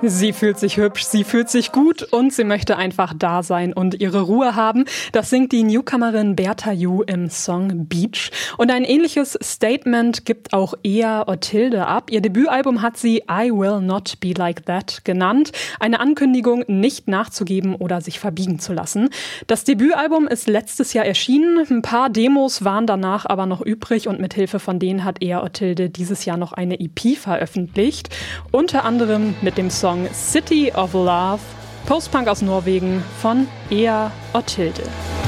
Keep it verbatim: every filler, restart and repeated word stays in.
Sie fühlt sich hübsch, sie fühlt sich gut und sie möchte einfach da sein und ihre Ruhe haben. Das singt die Newcomerin Bertha Yu im Song Beach. Und ein ähnliches Statement gibt auch Ea Othilde ab. Ihr Debütalbum hat sie I Will Not Be Like That genannt. Eine Ankündigung, nicht nachzugeben oder sich verbiegen zu lassen. Das Debütalbum ist letztes Jahr erschienen. Ein paar Demos waren danach aber noch übrig und mit Hilfe von denen hat Ea Othilde dieses Jahr noch eine E P veröffentlicht. Unter anderem mit dem Song City of Love, Postpunk aus Norwegen von Ea Othilde.